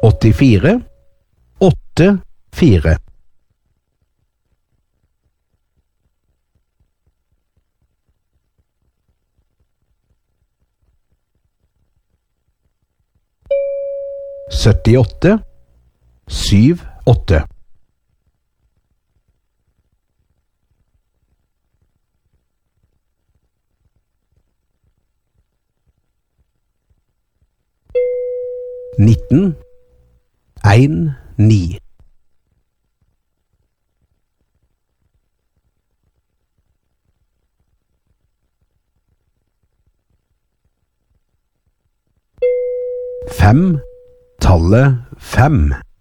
84 84. Syttiåtte 78. Nitten 19. Fem, tallet fem.